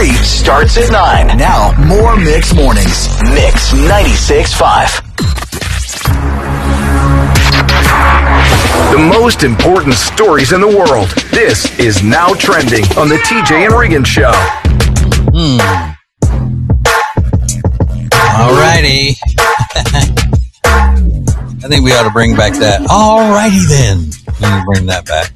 free starts at 9. Now, more Mix Mornings. Mix 96.5. The most important stories in the world. This is Now Trending on the TJ and Regan Show. All righty. I think we ought to bring back that. All righty then. Let me bring that back.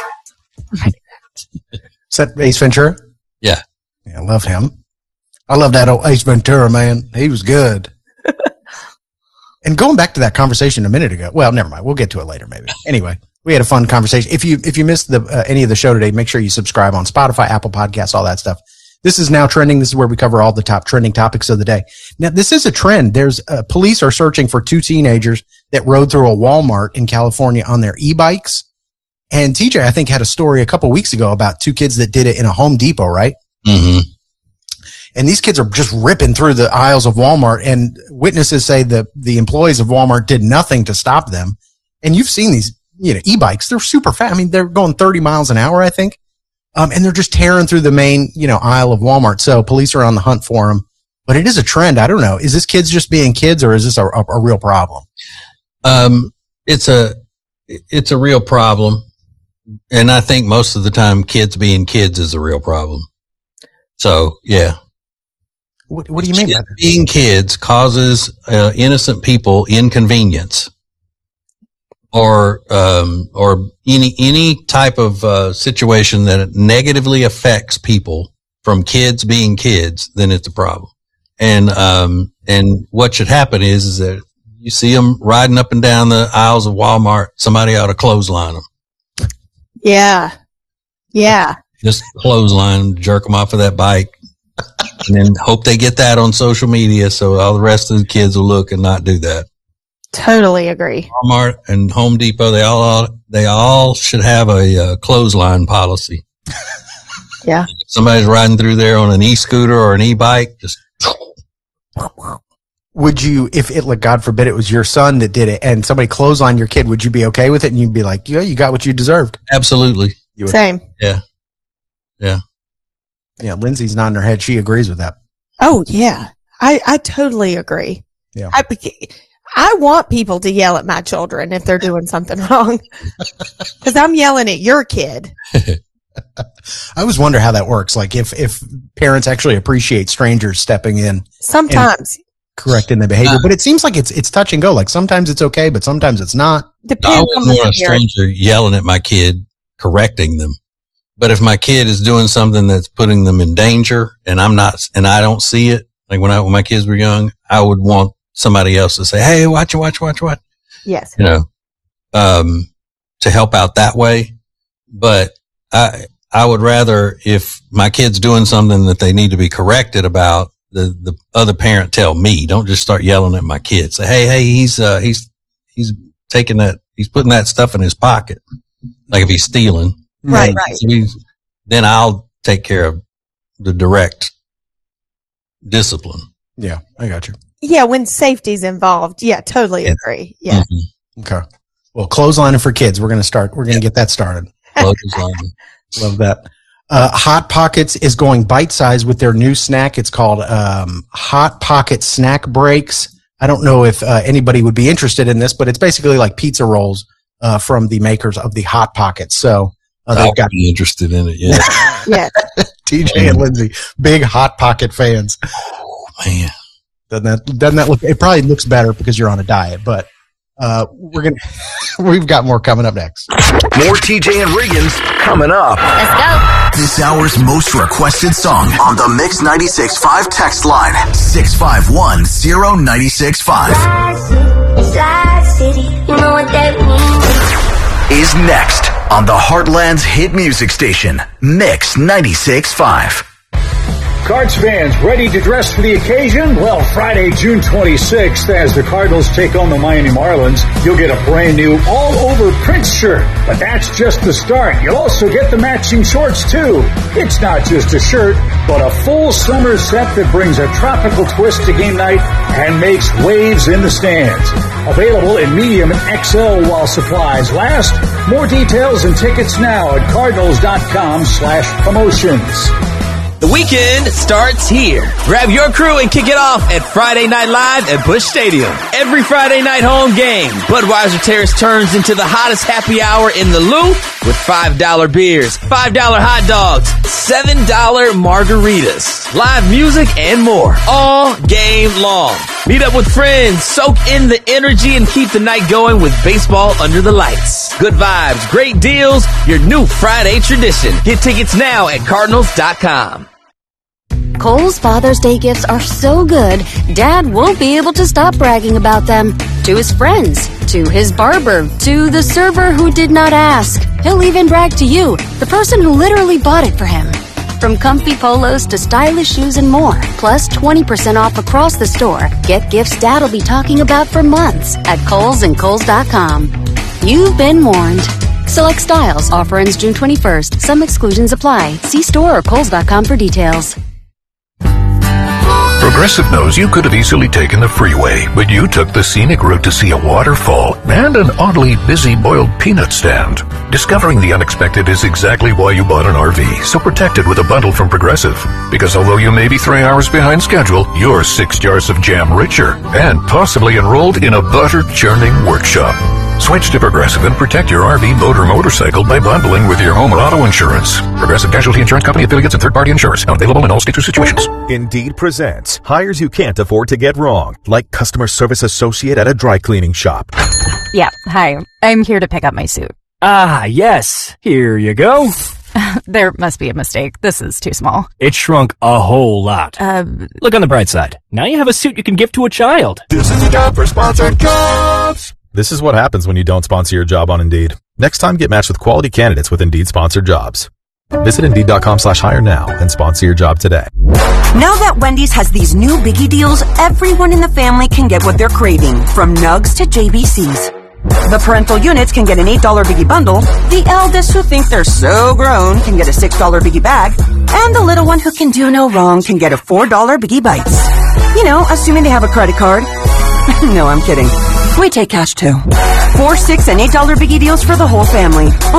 Is that Ace Ventura? Yeah. Yeah, I love him. I love that old Ace Ventura, man. He was good. And going back to that conversation a minute ago, well, never mind. We'll get to it later, maybe. Anyway, we had a fun conversation. If you missed any of the show today, make sure you subscribe on Spotify, Apple Podcasts, all that stuff. This is Now Trending. This is where we cover all the top trending topics of the day. Now, this is a trend. There's police are searching for 2 teenagers that rode through a Walmart in California on their e-bikes. And TJ, I think, had a story a couple weeks ago about 2 kids that did it in a Home Depot, right? Mm-hmm. And these kids are just ripping through the aisles of Walmart, and witnesses say that the employees of Walmart did nothing to stop them. And you've seen these, e-bikes. They're super fast. I mean, they're going 30 miles an hour, I think. And they're just tearing through the main, aisle of Walmart. So police are on the hunt for them. But it is a trend. I don't know. Is this kids just being kids, or is this a real problem? It's a real problem. And I think most of the time kids being kids is a real problem. So, yeah. What do you mean by that? Being kids causes innocent people inconvenience, or any type of situation that negatively affects people from kids being kids, then it's a problem. And what should happen is that you see them riding up and down the aisles of Walmart, somebody ought to clothesline them. Yeah. Just clothesline, jerk them off of that bike. And then hope they get that on social media so all the rest of the kids will look and not do that. Totally agree. Walmart and Home Depot, they all should have a clothesline policy. Yeah. If somebody's riding through there on an e-scooter or an e-bike, just. Would you, if it, like, God forbid, it was your son that did it and somebody clotheslined your kid, would you be okay with it? And you'd be like, yeah, you got what you deserved. Absolutely. Same. Yeah. Yeah, Lindsay's nodding her head. She agrees with that. Oh, yeah. I totally agree. Yeah. I want people to yell at my children if they're doing something wrong. Because I'm yelling at your kid. I always wonder how that works. Like if parents actually appreciate strangers stepping in. Sometimes. Correcting the behavior. But it seems like it's touch and go. Like sometimes it's okay, but sometimes it's not. I wouldn't want a stranger yelling at my kid, correcting them. But if my kid is doing something that's putting them in danger and I don't see it, like when my kids were young, I would want somebody else to say, hey, watch. Yes. To help out that way. But I would rather, if my kid's doing something that they need to be corrected about, the other parent tell me. Don't just start yelling at my kid. Say, hey, he's taking that, he's putting that stuff in his pocket. Like if he's stealing. Right. Then I'll take care of the direct discipline. Yeah, I got you. Yeah, when safety's involved. Yeah, totally agree. Yeah. Mm-hmm. Okay. Well, clotheslining for kids. We're going to get that started. Clotheslining. Love that. Hot Pockets is going bite-sized with their new snack. It's called Hot Pocket Snack Breaks. I don't know if anybody would be interested in this, but it's basically like pizza rolls from the makers of the Hot Pockets. So they've got be interested in it. Yeah. Yeah. TJ and Lindsay, big Hot Pocket fans. Oh, man. Doesn't that look? It probably looks better because you're on a diet, but we've got more coming up next. More TJ and Regan's coming up. Let's go. This hour's most requested song on the Mix 96.5 text line 651-0965 Fly City, you know what that means. is next on the Heartland's hit music station Mix 96.5. Cards fans ready to dress for the occasion? Well, Friday, June 26th, as the Cardinals take on the Miami Marlins, you'll get a brand new all-over Prince shirt. But that's just the start. You'll also get the matching shorts, too. It's not just a shirt, but a full summer set that brings a tropical twist to game night and makes waves in the stands. Available in medium and XL while supplies last. More details and tickets now at cardinals.com/promotions. The weekend starts here. Grab your crew and kick it off at Friday Night Live at Busch Stadium. Every Friday night home game, Budweiser Terrace turns into the hottest happy hour in the Lou with $5 beers, $5 hot dogs, $7 margaritas, live music, and more all game long. Meet up with friends, soak in the energy, and keep the night going with baseball under the lights. Good vibes, great deals, your new Friday tradition. Get tickets now at Cardinals.com. Kohl's Father's Day gifts are so good, Dad won't be able to stop bragging about them. To his friends, to his barber, to the server who did not ask. He'll even brag to you, the person who literally bought it for him. From comfy polos to stylish shoes and more, plus 20% off across the store. Get gifts Dad'll be talking about for months at Kohl's and Kohl's.com. You've been warned. Select styles. Offer ends June 21st. Some exclusions apply. See store or Kohl's.com for details. Progressive knows you could have easily taken the freeway, but you took the scenic route to see a waterfall and an oddly busy boiled peanut stand. Discovering the unexpected is exactly why you bought an RV, so protect it with a bundle from Progressive. Because although you may be 3 hours behind schedule, you're 6 jars of jam richer and possibly enrolled in a butter-churning workshop. Switch to Progressive and protect your RV, boat, or motorcycle by bundling with your home or auto insurance. Progressive Casualty Insurance Company affiliates and third-party insurers. Not available in all states or situations. Indeed presents hires you can't afford to get wrong, like customer service associate at a dry cleaning shop. Yeah, hi. I'm here to pick up my suit. Ah, yes. Here you go. There must be a mistake. This is too small. It shrunk a whole lot. Look on the bright side. Now you have a suit you can give to a child. This is a job for sponsored jobs. This is what happens when you don't sponsor your job on Indeed. Next time, get matched with quality candidates with Indeed sponsored jobs. Visit Indeed.com/hire now and sponsor your job today. Now that Wendy's has these new biggie deals, everyone in the family can get what they're craving, from nugs to JBCs. The parental units can get an $8 biggie bundle, the eldest who think they're so grown can get a $6 biggie bag, and the little one who can do no wrong can get a $4 biggie bites. You know, assuming they have a credit card. No, I'm kidding. We take cash too. 4, $6, and $8 biggie deals for the whole family.